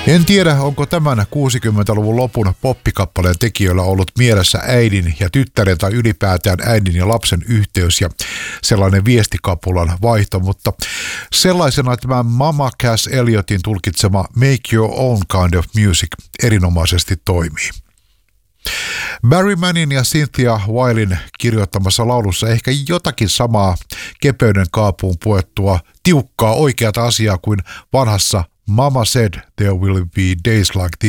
En tiedä, onko tämän 60-luvun lopun poppikappaleen tekijöillä ollut mielessä äidin ja tyttären tai ylipäätään äidin ja lapsen yhteys ja sellainen viestikapulan vaihto, mutta sellaisena tämä Mama Cass Elliotin tulkitsema Make Your Own Kind of Music erinomaisesti toimii. Barry Mannin ja Cynthia Wilen kirjoittamassa laulussa ehkä jotakin samaa kepeyden kaapuun puettua tiukkaa oikeata asiaa kuin vanhassa Mama Said There Will Be Days Like This